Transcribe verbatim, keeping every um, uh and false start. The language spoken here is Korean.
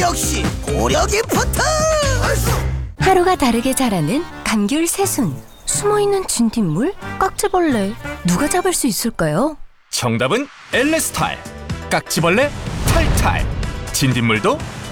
역시 고려기프트. 하루가 다르게 자라는 감귤 새순. 숨어있는 진딧물? 깍지벌레. 누가 잡을 수 있을까요? 정답은 엘레스탈. 깍지벌레 탈탈. 진딧물도